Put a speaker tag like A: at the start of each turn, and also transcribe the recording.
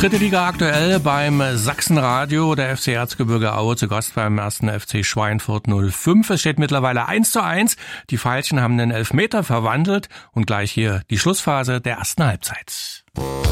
A: Dritte Liga aktuell beim Sachsenradio, der FC Erzgebirge Aue zu Gast beim 1. FC Schweinfurt 05. Es steht mittlerweile 1:1. Die Veilchen haben den Elfmeter verwandelt und gleich hier die Schlussphase der ersten Halbzeit.